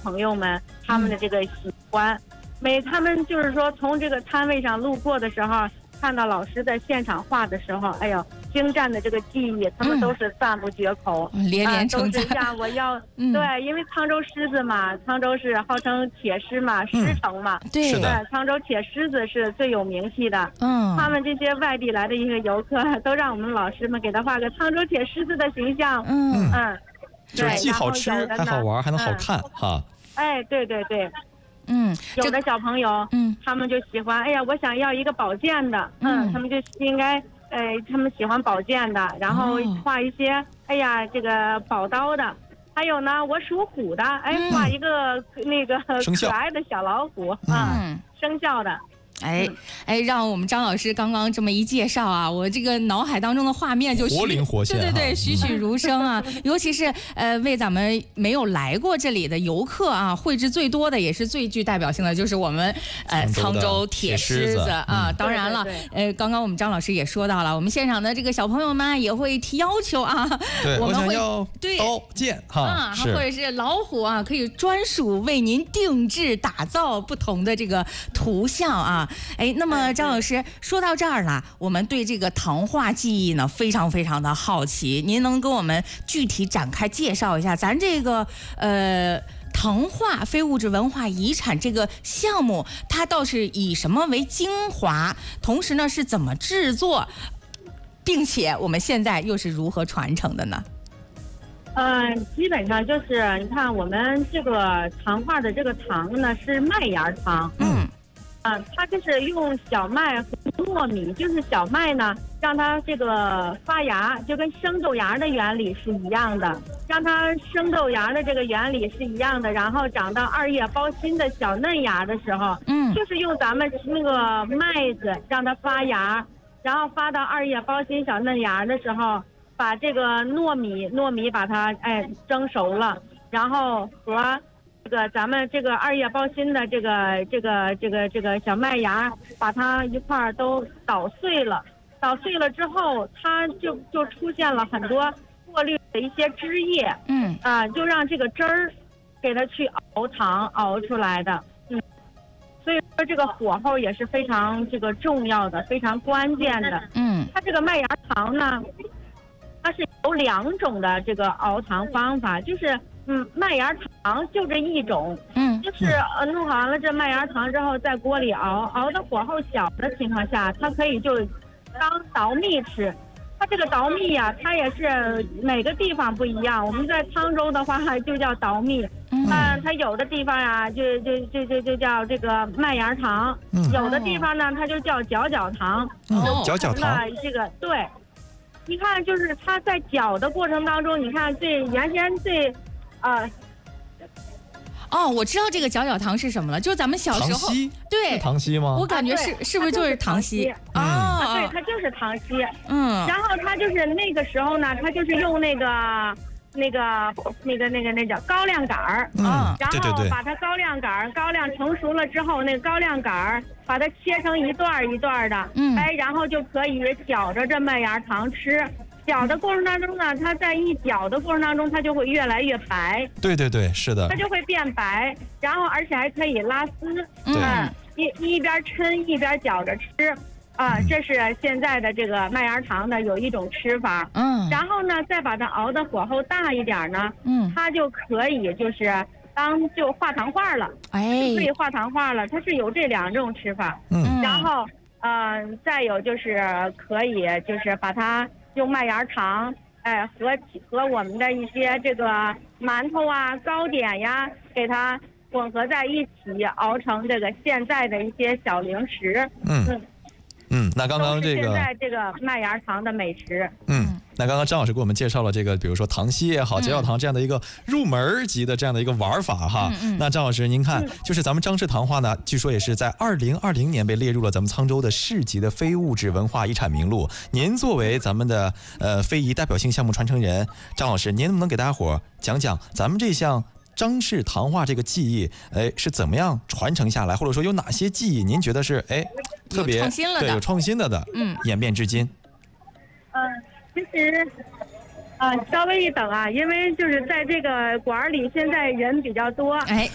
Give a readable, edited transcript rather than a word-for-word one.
朋友们他们的这个喜欢，他们就是说从这个摊位上路过的时候，看到老师在现场画的时候，哎呦，精湛的这个技艺，他们都是赞不绝口， 连连称赞。 都是我要对，因为沧州狮子嘛，沧州是号称铁狮嘛，狮城嘛， 对， 沧州铁狮子是最有名气的。他们这些外地来的一个游客，都让我们老师们给他画个沧州铁狮子的形象。 就是既好吃还好玩还能好看哈。 哎，对对对。有的小朋友，他们就喜欢，哎呀，我想要一个宝剑的，他们就应该，他们喜欢宝剑的，然后画一些，哎呀，这个宝刀的，还有呢，我属虎的，画一个那个可爱的小老虎，生肖的。 让我们张老师刚刚这么一介绍啊，我这个脑海当中的画面就活灵活现， 对，栩栩如生啊。尤其是为咱们没有来过这里的游客啊，绘制最多的也是最具代表性的，就是我们沧州铁狮子啊。当然了，刚刚我们张老师也说到了，我们现场的这个小朋友们也会提要求啊， 我们会刀剑或者是老虎啊，可以专属为您定制打造不同的这个图像啊。那么张老师说到这儿了，我们对这个唐画技艺呢非常非常的好奇，您能跟我们具体展开介绍一下咱这个唐画非物质文化遗产这个项目，它倒是以什么为精华，同时呢是怎么制作，并且我们现在又是如何传承的呢？ 基本上就是你看我们这个唐画的这个糖呢是麦芽糖，它就是用小麦和糯米，就是小麦呢，让它这个发芽，就跟生豆芽的原理是一样的，让它生豆芽的这个原理是一样的，然后长到2叶包心的小嫩芽的时候，就是用咱们那个麦子让它发芽，然后发到2叶包心小嫩芽的时候，把这个糯米把它蒸熟了，然后和这个咱们这个2叶包心的这个小麦芽，把它一块儿都捣碎了之后，它就出现了很多过滤的一些汁液，就让这个汁儿给它去熬糖熬出来的，所以说这个火候也是非常这个重要的，非常关键的，它这个麦芽糖呢，它是有2种的这个熬糖方法，就是麦芽糖就这一种，就是弄好了这麦芽糖之后，在锅里熬的火候小的情况下，它可以就当捣蜜吃。它这个捣蜜呀，它也是每个地方不一样。我们在沧州的话就叫捣蜜，它有的地方呀就叫这个麦芽糖，有的地方呢它就叫搅糖。 搅糖。 这个对，你看就是它在搅的过程当中，你看原先我知道这个搅糖是什么了，就是咱们小时候，对， 糖稀吗？ 我感觉是不是就是糖稀？ 对，它就是糖稀。然后它就是那个时候呢，它就是用那个叫高粱杆儿，然后把它高粱成熟了之后，那个高粱杆儿把它切成一段一段的，然后就可以搅着这麦芽糖吃。搅的过程当中呢，它在一搅的过程当中，它就会越来越白。 对，是的。 它就会变白，然后而且还可以拉丝。一边抻一边搅着吃。这是现在的这个麦芽糖的有一种吃法。然后呢，再把它熬的火候大一点呢，它就可以就是就画糖画了。可以画糖画了，它是有这2种吃法。然后再有就是可以就是把它用麦芽糖，和我们的一些这个馒头啊、糕点呀，给它混合在一起，熬成这个现在的一些小零食。 那刚刚这个现在这个麦芽糖的美食。 那刚刚张老师给我们介绍了这个，比如说糖稀也好，搅糖这样的一个入门级的这样的一个玩法哈。那张老师您看，就是咱们张氏糖画呢，据说也是在2020年被列入了咱们沧州的市级的非物质文化遗产名录。您作为咱们的非遗代表性项目传承人，张老师您能不能给大家伙讲讲咱们这项张氏糖画这个技艺是怎么样传承下来，或者说有哪些技艺您觉得是特别有创新了的演变至今？ 其实稍微一等啊，因为就是在这个馆里现在人比较多。